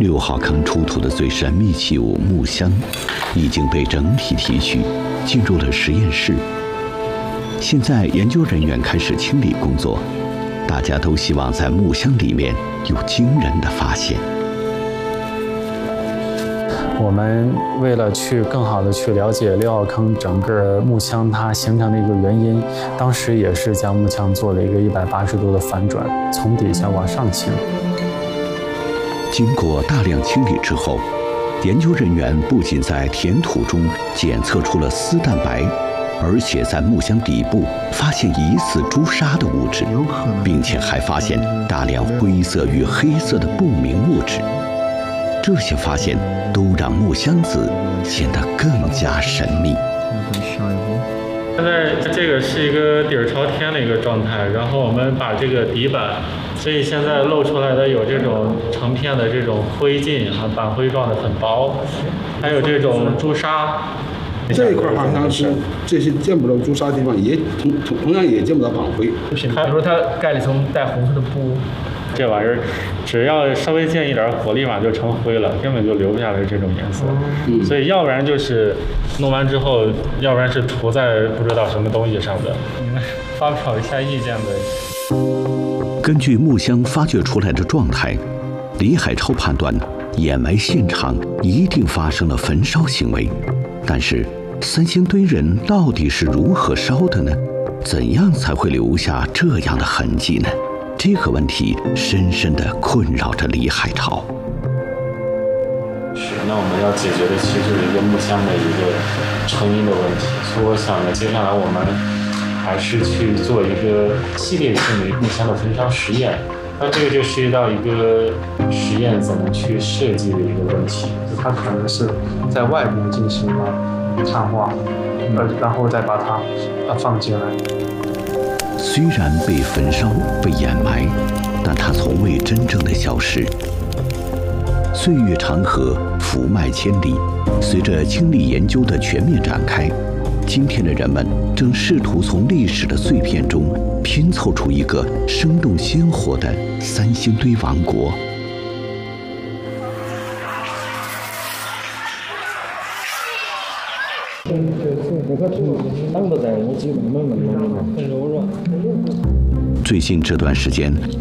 6号坑出土的最神秘器物木箱，已经被整体提取，进入了实验室。现在研究人员开始清理工作，大家都希望在木箱里面有惊人的发现。 我们为了去更好的去了解6号坑整个木箱它形成的一个原因，当时也是将木箱做了一个180度的反转，从底下往上倾。 经过大量清理之后，研究人员不仅在填土中检测出了丝蛋白，而且在木箱底部发现疑似朱砂的物质，并且还发现大量灰色与黑色的不明物质。这些发现都让木箱子显得更加神秘。 现在这个是一个底儿朝天的一个状态，然后我们把这个底板，所以现在露出来的有这种成片的这种灰烬啊，板灰状的很薄，还有这种朱砂。 这一块好像是这些见不到朱砂的地方，也同样也见不到板灰。 比如说它盖了一层带红色的布。 这玩意儿只要稍微见一点火，立马就成灰了，根本就留不下来这种颜色。所以要不然就是弄完之后，要不然是涂在不知道什么东西上的。你们发表一下意见呗。 根据木箱发掘出来的状态，李海超判断掩埋现场一定发生了焚烧行为。但是三星堆人到底是如何烧的呢？怎样才会留下这样的痕迹呢？这个问题深深地困扰着李海潮。 那我们要解决的其实就是一个木箱的一个成因的问题，所以我想呢，接下来我们还是去做一个系列性的木箱的焚烧实验。那这个就涉及到一个实验怎么去设计的一个问题， 它可能是在外部进行了碳化，然后再把它放进来。 虽然被焚烧、被掩埋，但它从未真正的消失。岁月长河，福脉千里，随着清理研究的全面展开，今天的人们正试图从历史的碎片中拼凑出一个生动鲜活的三星堆王国。最近这段时间，